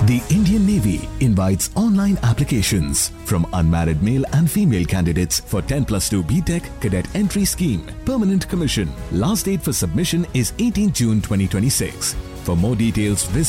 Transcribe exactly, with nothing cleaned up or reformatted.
The Indian Navy invites online applications from unmarried male and female candidates for ten plus two B Tech Cadet Entry Scheme, Permanent Commission. Last date for submission is eighteenth June twenty twenty-six. For more details, visit